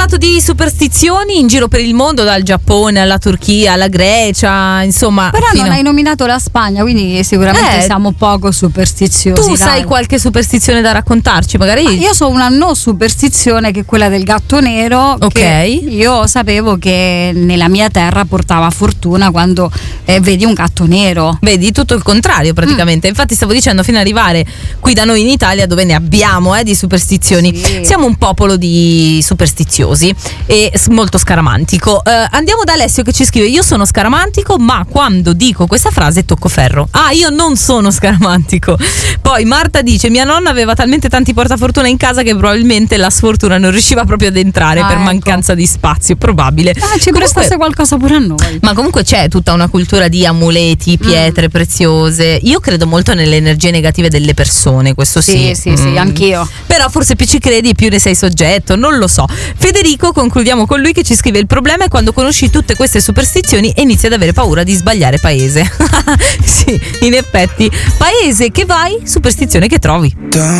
parlato di superstizioni in giro per il mondo, dal Giappone alla Turchia alla Grecia, insomma. Però non hai nominato la Spagna, quindi sicuramente siamo poco superstiziosi. Tu sai qualche superstizione da raccontarci, magari? Io so una non superstizione, che è quella del gatto nero. Ok. Che io sapevo che nella mia terra portava fortuna quando vedi un gatto nero. Vedi, tutto il contrario praticamente. Infatti stavo dicendo, fino ad arrivare qui da noi in Italia, dove ne abbiamo di superstizioni, Sì. siamo un popolo di superstiziosi e molto scaramantico. Andiamo da Alessio che ci scrive: io sono scaramantico, ma quando dico questa frase tocco ferro. Io non sono scaramantico. Poi Marta dice: mia nonna aveva talmente tanti portafortuna in casa che probabilmente la sfortuna non riusciva proprio ad entrare per mancanza di spazio, probabile. Ci prestasse qualcosa pure a noi. Ma comunque c'è tutta una cultura di amuleti, pietre preziose. Io credo molto nelle energie negative delle persone, questo sì. Sì, anch'io. Però forse più ci credi più ne sei soggetto, non lo so. Federico, concludiamo con lui, che ci scrive: il problema è quando conosci tutte queste superstizioni e inizi ad avere paura di sbagliare paese. Sì, in effetti, paese che vai, superstizione che trovi.